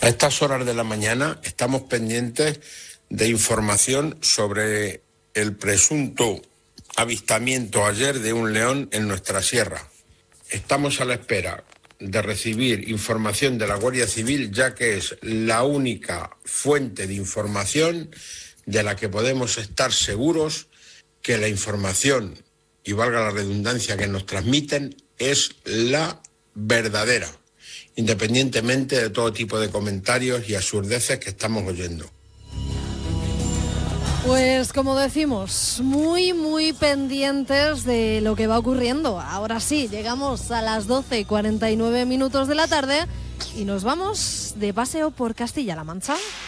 A estas horas de la mañana estamos pendientes de información sobre el presunto avistamiento ayer de un león en nuestra sierra. Estamos a la espera de recibir información de la Guardia Civil, ya que es la única fuente de información de la que podemos estar seguros que la información, y valga la redundancia, que nos transmiten es la verdadera, independientemente de todo tipo de comentarios y absurdeces que estamos oyendo. Pues como decimos, muy pendientes de lo que va ocurriendo. Ahora sí, llegamos a las 12:49 de la tarde y nos vamos de paseo por Castilla-La Mancha.